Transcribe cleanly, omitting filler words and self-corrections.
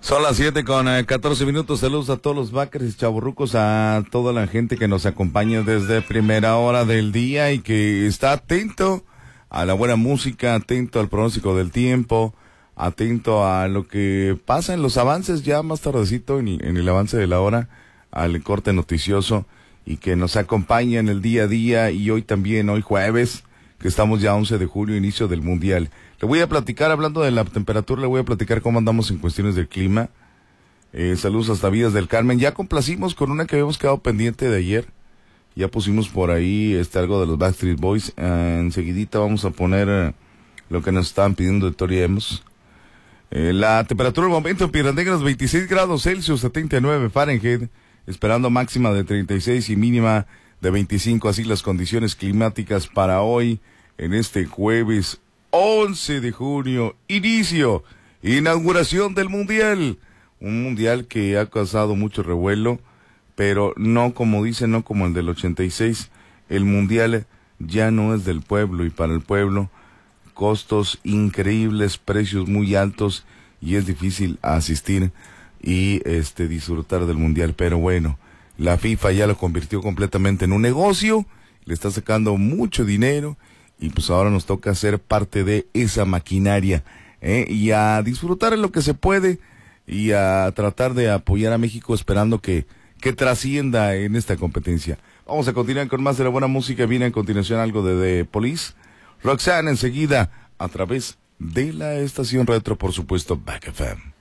Son las 7 con 14 minutos. Saludos a todos los backers y chavorrucos, a toda la gente que nos acompaña desde primera hora del día y que está atento a la buena música, atento al pronóstico del tiempo, atento a lo que pasa en los avances ya más tardecito en el avance de la hora, al corte noticioso, y que nos acompaña en el día a día. Y hoy también, hoy jueves, que estamos ya 11 de julio, inicio del Mundial. Le voy a platicar, hablando de la temperatura, le voy a platicar cómo andamos en cuestiones del clima. Saludos hasta Villas del Carmen. Ya complacimos con una que habíamos quedado pendiente de ayer. Ya pusimos por ahí algo de los Backstreet Boys. Enseguidita vamos a poner lo que nos estaban pidiendo de Tori Amos. La temperatura del momento en Piedras Negras, 26 grados Celsius, 79 Fahrenheit. Esperando máxima de 36 y mínima de 25. Así las condiciones climáticas para hoy, en este jueves 11 de junio, inauguración del Mundial. Un Mundial que ha causado mucho revuelo, pero no como dicen, no como el del 86. El Mundial ya no es del pueblo, y para el pueblo, costos increíbles, precios muy altos, y es difícil asistir y disfrutar del Mundial. Pero bueno, la FIFA ya lo convirtió completamente en un negocio, le está sacando mucho dinero, y pues ahora nos toca ser parte de esa maquinaria, y a disfrutar en lo que se puede, y a tratar de apoyar a México, esperando que trascienda en esta competencia. Vamos a continuar con más de la buena música. Viene a continuación algo de The Police, Roxanne enseguida, a través de la estación retro, por supuesto, Back FM.